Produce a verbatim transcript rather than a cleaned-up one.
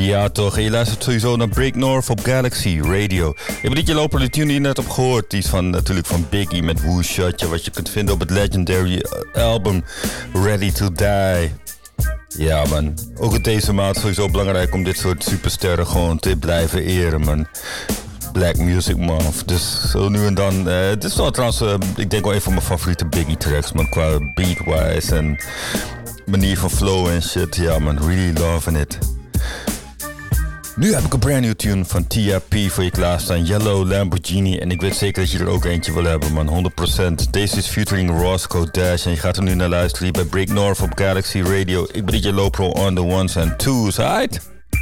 Ja, toch. En je luistert sowieso naar Break North op Galaxy Radio. Ik ben niet je loper de tune die je net hebt gehoord. Die is van, natuurlijk van Biggie met Woo Shotje. Wat je kunt vinden op het legendary album Ready to Die. Ja, man. Ook in deze maand sowieso belangrijk om dit soort supersterren gewoon te blijven eren, man. Black Music Month. Dus zo nu en dan. Uh, dit is wel trouwens, uh, ik denk wel een van mijn favoriete Biggie tracks, man. Qua beatwise en manier van flow en shit. Ja, man. Really loving it. Nu heb ik een brand new tune van T I P voor je klaarstaan. Yellow Lamborghini. En ik weet zeker dat je er ook eentje wil hebben, man. honderd procent. Deze is featuring Roscoe Dash. En je gaat er nu naar luisteren hier bij Break North op Galaxy Radio. Ik ben D J Lopro on the ones and twos, right?